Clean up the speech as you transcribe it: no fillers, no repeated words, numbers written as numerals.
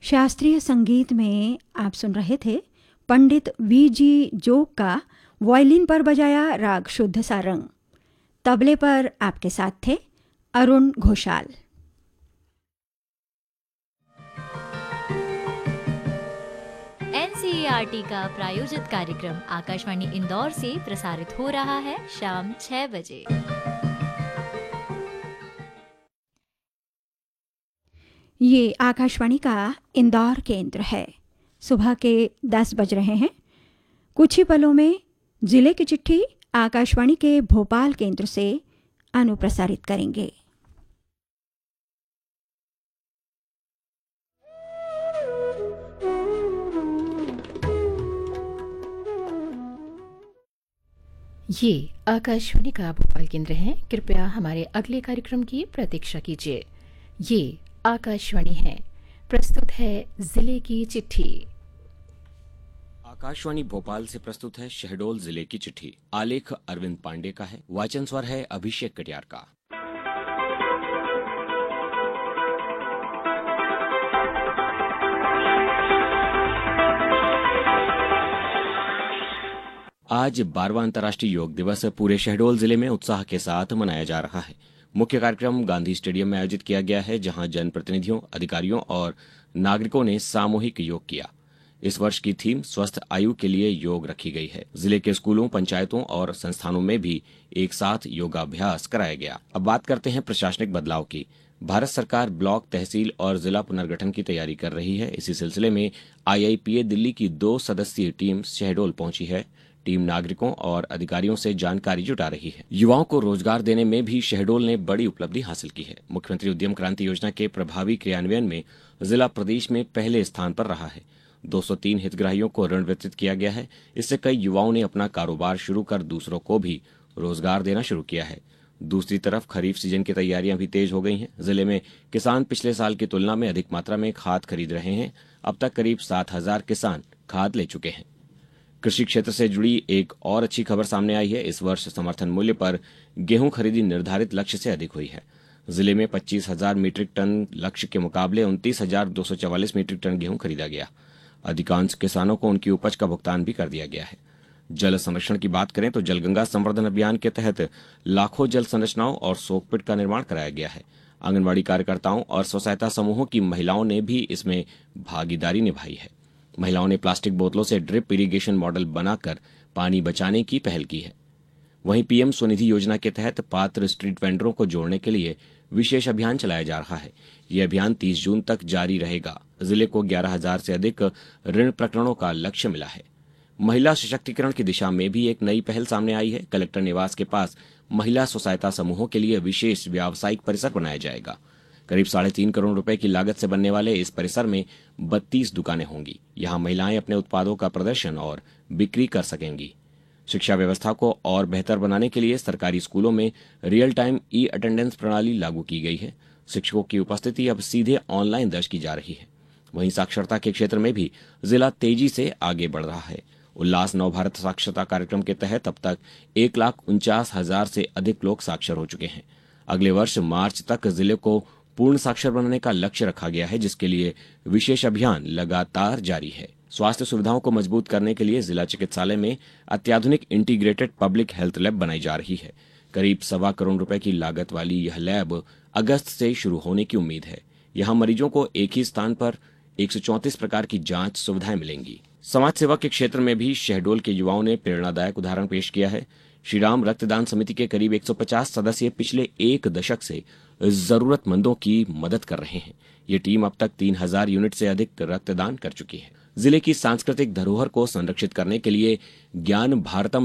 शास्त्रीय संगीत में आप सुन रहे थे पंडित वी.जी. जोग का वायलिन पर बजाया राग शुद्ध सारंग। तबले पर आपके साथ थे अरुण घोषाल। एनसीईआरटी का प्रायोजित कार्यक्रम आकाशवाणी इंदौर से प्रसारित हो रहा है शाम 6 बजे। ये आकाशवाणी का इंदौर केंद्र है। सुबह के 10 बज रहे हैं। कुछ ही पलों में जिले की चिट्ठी आकाशवाणी के भोपाल केंद्र से अनुप्रसारित करेंगे। ये आकाशवाणी का भोपाल केंद्र है। कृपया हमारे अगले कार्यक्रम की प्रतीक्षा कीजिए। ये आकाशवाणी है। प्रस्तुत है जिले की चिट्ठी। आकाशवाणी भोपाल से प्रस्तुत है शहडोल जिले की चिट्ठी। आलेख अरविंद पांडे का है, वाचन स्वर है अभिषेक कटियार का। आज 12वां अंतर्राष्ट्रीय योग दिवस पूरे शहडोल जिले में उत्साह के साथ मनाया जा रहा है। मुख्य कार्यक्रम गांधी स्टेडियम में आयोजित किया गया है, जहां जनप्रतिनिधियों, अधिकारियों और नागरिकों ने सामूहिक योग किया। इस वर्ष की थीम स्वस्थ आयु के लिए योग रखी गई है। जिले के स्कूलों, पंचायतों और संस्थानों में भी एक साथ योगाभ्यास कराया गया। अब बात करते हैं प्रशासनिक बदलाव की। भारत सरकार ब्लॉक, तहसील और जिला पुनर्गठन की तैयारी कर रही है। इसी सिलसिले में IIPA दिल्ली की 2 सदस्यीय टीम शहडोल पहुंची है। टीम नागरिकों और अधिकारियों से जानकारी जुटा रही है। युवाओं को रोजगार देने में भी शहडोल ने बड़ी उपलब्धि हासिल की है। मुख्यमंत्री उद्यम क्रांति योजना के प्रभावी क्रियान्वयन में जिला प्रदेश में पहले स्थान पर रहा है। 203 हितग्राहियों को ऋण वितरित किया गया है। इससे कई युवाओं ने अपना कारोबार शुरू कर दूसरों को भी रोजगार देना शुरू किया है। दूसरी तरफ खरीफ सीजन की तैयारियां भी तेज हो गई हैं। जिले में किसान पिछले साल की तुलना में अधिक मात्रा में खाद खरीद रहे हैं। अब तक करीब 7,000 किसान खाद ले चुके हैं। कृषि क्षेत्र से जुड़ी एक और अच्छी खबर सामने आई है। इस वर्ष समर्थन मूल्य पर गेहूं खरीदी निर्धारित लक्ष्य से अधिक हुई है। जिले में 25,000 मीट्रिक टन लक्ष्य के मुकाबले 29,244 मीट्रिक टन गेहूं खरीदा गया। अधिकांश किसानों को उनकी उपज का भुगतान भी कर दिया गया है। जल संरक्षण की बात करें तो जलगंगा संवर्धन अभियान के तहत लाखों जल संरचनाओं और सोकपिट का निर्माण कराया गया है। आंगनबाड़ी कार्यकर्ताओं और स्व सहायता समूहों की महिलाओं ने भी इसमें भागीदारी निभाई है। महिलाओं ने प्लास्टिक बोतलों से ड्रिप इरिगेशन मॉडल बनाकर पानी बचाने की पहल की है। वहीं PM स्वनिधि योजना के तहत पात्र स्ट्रीट वेंडरों को जोड़ने के लिए विशेष अभियान चलाया जा रहा है। यह अभियान 30 जून तक जारी रहेगा। जिले को 11,000 से अधिक ऋण प्रकरणों का लक्ष्य मिला है। महिला सशक्तिकरण की दिशा में भी एक नई पहल सामने आई है। कलेक्टर निवास के पास महिला स्व सहायता समूहों के लिए विशेष व्यावसायिक परिसर बनाया जाएगा। करीब 3.5 करोड़ रुपए की लागत से बनने वाले इस परिसर में 32 दुकानें होंगी। यहां महिलाएं अपने उत्पादों का प्रदर्शन और बिक्री कर सकेंगी। शिक्षा व्यवस्था को और बेहतर बनाने के लिए सरकारी स्कूलों में रियल टाइम अटेंडेंस प्रणाली लागू की गई है। शिक्षकों की उपस्थिति अब सीधे ऑनलाइन दर्ज की जा रही है। वहीं साक्षरता के क्षेत्र में भी जिला तेजी से आगे बढ़ रहा है। उल्लास नव भारत साक्षरता कार्यक्रम के तहत अब तक 1,49,000 से अधिक लोग साक्षर हो चुके हैं। अगले वर्ष मार्च तक जिले को पूर्ण साक्षर बनाने का लक्ष्य रखा गया है, जिसके लिए विशेष अभियान लगातार जारी है। स्वास्थ्य सुविधाओं को मजबूत करने के लिए जिला चिकित्सालय में अत्याधुनिक इंटीग्रेटेड पब्लिक हेल्थ लैब बनाई जा रही है। करीब 1.25 करोड़ रुपए की लागत वाली यह लैब अगस्त से शुरू होने की उम्मीद है। यहां मरीजों को एक ही स्थान पर 134 प्रकार की जांच सुविधाएं मिलेंगी। समाज सेवा के क्षेत्र में भी शहडोल के युवाओं ने प्रेरणादायक उदाहरण पेश किया है। श्रीराम रक्तदान समिति के करीब 150 सदस्य पिछले 1 दशक से जरूरतमंदों की मदद कर रहे हैं। ये टीम अब तक 3,000 यूनिट से अधिक रक्तदान कर चुकी है। जिले की सांस्कृतिक धरोहर को संरक्षित करने के लिए ज्ञान भारतम